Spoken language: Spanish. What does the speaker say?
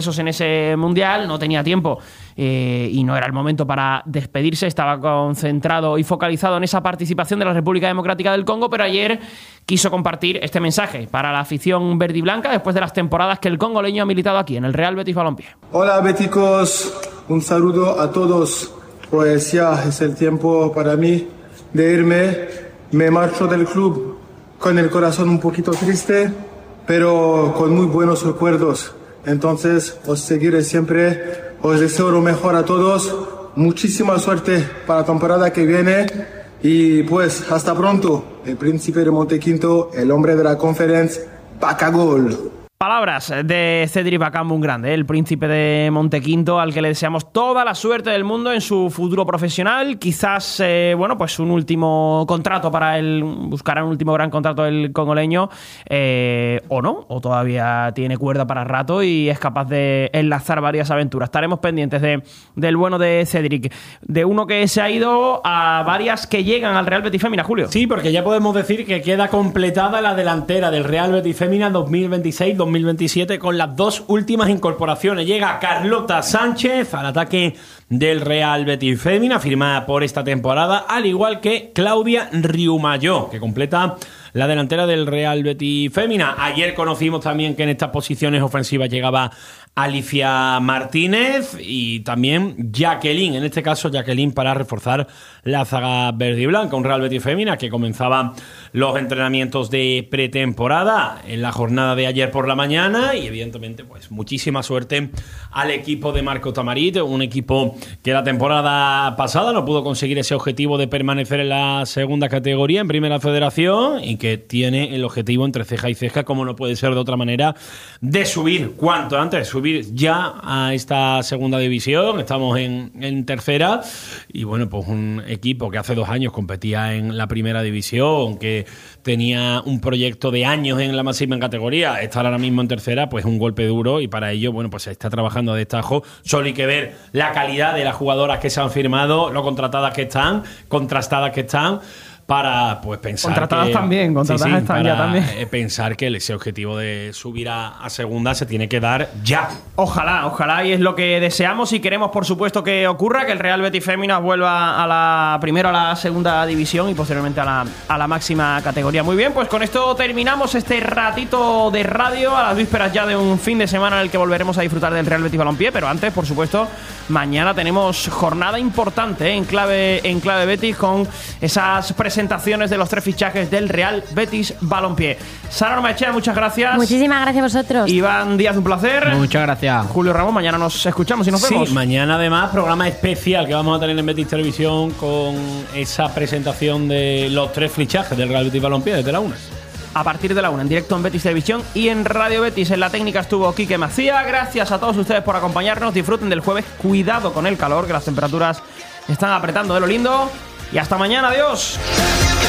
en ese mundial, no tenía tiempo y no era el momento para despedirse, estaba concentrado y focalizado en esa participación de la República Democrática del Congo, pero ayer quiso compartir este mensaje para la afición verde y blanca después de las temporadas que el congoleño ha militado aquí en el Real Betis Balompié. Hola béticos, un saludo a todos, pues ya es el tiempo para mí de irme. Me marcho del club con el corazón un poquito triste, pero con muy buenos recuerdos. Entonces os seguiré siempre, os deseo lo mejor a todos, muchísima suerte para la temporada que viene y pues hasta pronto. El príncipe de Montequinto, el hombre de la Conference, Bacagol. Palabras de Cédric Bakambu, un grande, el príncipe de Montequinto, al que le deseamos toda la suerte del mundo en su futuro profesional. Quizás, pues un último contrato para él, buscará un último gran contrato el congoleño, o no, o todavía tiene cuerda para rato y es capaz de enlazar varias aventuras. Estaremos pendientes del bueno de Cédric, de uno que se ha ido a varias que llegan al Real Betis Fémina, Julio. Sí, porque ya podemos decir que queda completada la delantera del Real Betis Fémina 2026-2027 con las dos últimas incorporaciones. Llega Carlota Sánchez al ataque del Real Betis Fémina, firmada por esta temporada, al igual que Claudia Riumayó, que completa la delantera del Real Betis Fémina. Ayer conocimos también que en estas posiciones ofensivas llegaba Alicia Martínez y también Jacqueline, en este caso Jacqueline para reforzar la zaga verde y blanca. Un Real Betis Fémina que comenzaba los entrenamientos de pretemporada en la jornada de ayer por la mañana y evidentemente pues muchísima suerte al equipo de Marco Tamarit, un equipo que la temporada pasada no pudo conseguir ese objetivo de permanecer en la segunda categoría, en Primera Federación, y que tiene el objetivo entre ceja y ceja, como no puede ser de otra manera, de subir cuanto antes, subir ya a esta segunda división. Estamos en tercera y bueno, pues un equipo que hace 2 años competía en la primera división, que tenía un proyecto de años en la máxima categoría, estar ahora mismo en tercera, pues un golpe duro, y para ello, bueno, pues se está trabajando a destajo. Solo hay que ver la calidad de las jugadoras que se han firmado, lo contratadas que están, contrastadas que están, para pues pensar contratadas que, también, contratadas están para ya también. Pensar que ese objetivo de subir a segunda se tiene que dar ya. Ojalá, y es lo que deseamos y queremos, por supuesto, que ocurra, que el Real Betis Fémina vuelva primero a la segunda división y posteriormente a la máxima categoría. Muy bien, pues con esto terminamos este ratito de radio a las vísperas ya de un fin de semana en el que volveremos a disfrutar del Real Betis Balompié, pero antes, por supuesto, mañana tenemos jornada importante en clave Betis, con esas presentaciones de los 3 fichajes del Real Betis Balompié. Sara Ormaechea, muchas gracias. Muchísimas gracias a vosotros. Iván Díaz, un placer. Muchas gracias. Julio Ramón, mañana nos escuchamos y nos vemos. Sí, mañana además programa especial que vamos a tener en Betis Televisión con esa presentación de los 3 fichajes del Real Betis Balompié desde la 1. A partir de la 1, en directo en Betis Televisión y en Radio Betis. En la técnica estuvo Quique Macía. Gracias a todos ustedes por acompañarnos. Disfruten del jueves. Cuidado con el calor, que las temperaturas están apretando de lo lindo. Y hasta mañana. Adiós.